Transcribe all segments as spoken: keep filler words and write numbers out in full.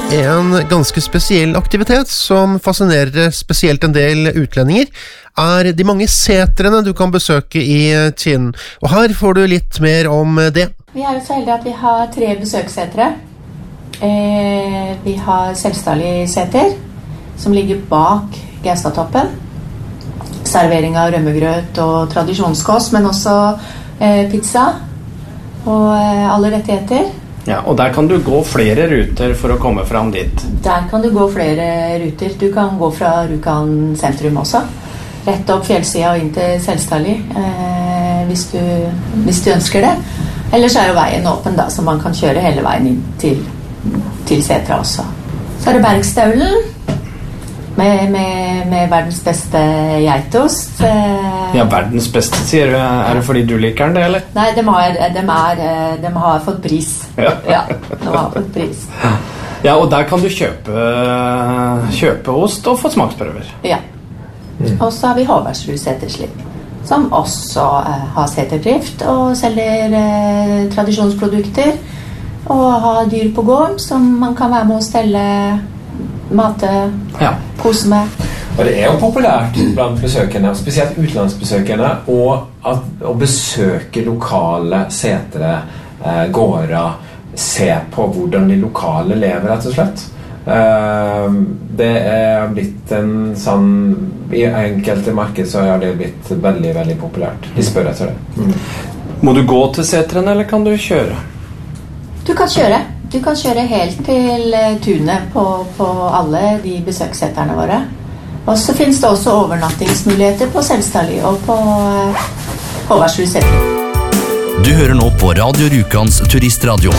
En ganske spesiell aktivitet som fascinerer spesielt en del utlendinger er de mange setrene du kan besøke i Tinn. Og her får du litt mer om det. Vi er jo så heldige at vi har tre besøkssetre. Eh, vi har Selstadli seter, som ligger bak Gaustatoppen. Servering av rømmegrøt og tradisjonskost, men også eh, pizza og eh, alle rettigheter. Ja, og der kan du gå flere ruter for å komme fram dit. Der kan du gå flere ruter. Du kan gå fra Rjukan sentrum også. Rett opp fjellsida og inn til Selstadli, eh, hvis, du, hvis du ønsker det. Ellers er jo veien åpen da, så man kan kjøre hele veien inn til, til setra også. Så er det Bergstaulen, med, med, med verdens beste geitost. Eh, ja, verdens beste, sier du. Er det fordi du liker den, det, eller? Nei, de har, de er, de har fått pris. Ja. Ja, de har fått pris. Ja, og der kan du kjøpe, kjøpe ost og få smaksprøver. Ja. Mm. Og så har vi Håvardsrud Seterslipp, som også eh, har seterdrift og selger eh, tradisjonsprodukter og har dyr på gården som man kan være med å stelle, mate, ja. Kose med. Og det er jo populært blant besøkende, spesielt utenlandsbesøkende, og at, å besøke lokale setre, eh, gårder, se på hvordan de lokale lever, rett og slett. Uh, det er blitt en sånn, i enkelte marked så har det blitt veldig, veldig populært. De spør etter det. Mm. Må du gå til setren, eller kan du kjøre? Du kan kjøre. Du kan kjøre helt til tunet på, på alle de besøksseterne våre. Og så finnes det også overnattingsmuligheter på Selstadli og på uh, Håvardsrud seter. Du hører nå på Radio Rjukans turistradio.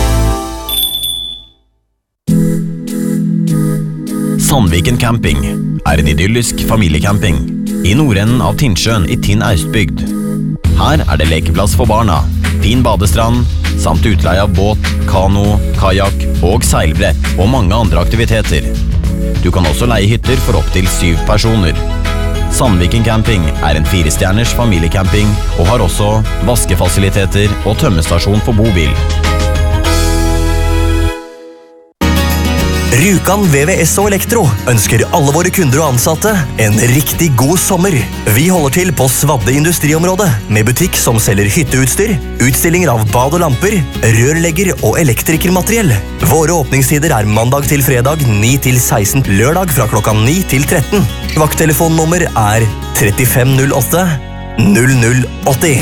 Sandviken camping er en idyllisk familiecamping i nordenden av Tinnsjøen i Tinn Austbygd. Her er det lekeplass for barna, fin badestrand, samt utleie av båt, kano, kajak og seilbrett og mange andre aktiviteter. Du kan også leie hytter for opp til syv personer. Sandviken camping er en firestjerners familiecamping og har også vaskefasiliteter og tømmestasjon for bobil. Rjukan V V S og Elektro ønsker alle våre kunder og ansatte en riktig god sommer. Vi holder til på Svadde industriområde, med butikk som selger hytteutstyr, utstillinger av bad og lamper, rørlegger og elektrikermateriell. Våre åpningstider er mandag til fredag ni til seksten, lørdag fra klokka ni til tretten. Vakttelefonnummer er trettifem null åtte null null åtti.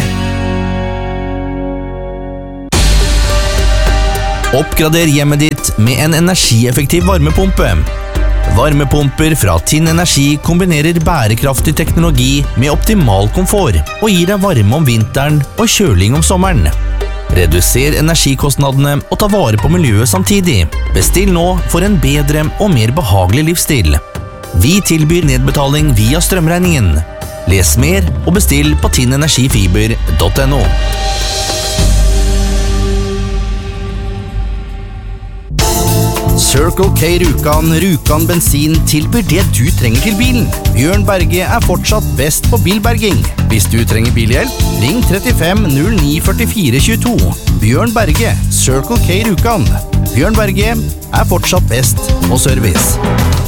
Oppgrader hjemmet ditt med en energieffektiv varmepumpe. Varmepumper fra Tinn Energi kombinerer bærekraftig teknologi med optimal komfort og gir deg varme om vinteren og kjøling om sommeren. Reduser energikostnadene og ta vare på miljøet samtidig. Bestill nå for en bedre og mer behagelig livsstil. Vi tilbyr nedbetaling via strømregningen. Les mer og bestill på tinnenergifiber punktum no. Circle K Rjukan, Rjukan bensin tilbyr det du trenger til bilen. Bjørn Berge er fortsatt best på bilberging. Hvis du trenger bilhjelp, ring trettifem null ni førtifire tjueto. Bjørn Berge, Circle K Rjukan. Bjørn Berge er fortsatt best på service.